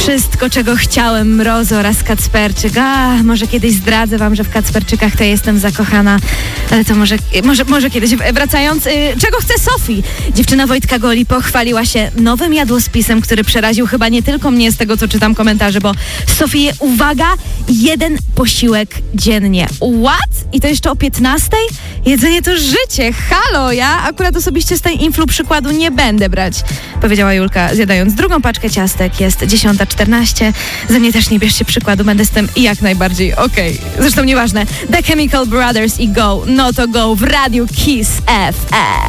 Wszystko, czego chciałem, Mrozu oraz Kacperczyk. Może kiedyś zdradzę wam, że w Kacperczykach to jestem zakochana, ale to może kiedyś. Wracając, czego chce Sofii? Dziewczyna Wojtka Goli pochwaliła się nowym jadłospisem, który przeraził chyba nie tylko mnie z tego, co czytam komentarze, bo Sofii, uwaga, 1 posiłek dziennie. What? I to jeszcze o 15? Jedzenie to życie. Halo, ja akurat osobiście z tej influ przykładu nie będę brać, powiedziała Julka, zjadając drugą paczkę ciastek. Jest 10:14. Ze mnie też nie bierzcie przykładu, będę z tym jak najbardziej okej. Zresztą nieważne. The Chemical Brothers i Go, no to Go w Radiu Kiss FM.